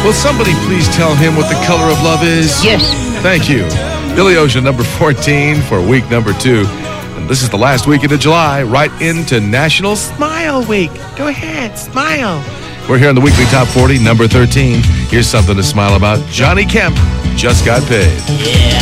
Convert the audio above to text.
Will somebody please tell him what the color of love is? Yes. Thank you. Billy Ocean, number 14 for week number 2. And this is the last weekend of July, right into National Smile Week. Go ahead, smile. We're here on the weekly top 40, number 13. Here's something to smile about. Johnny Kemp just got paid. Yeah.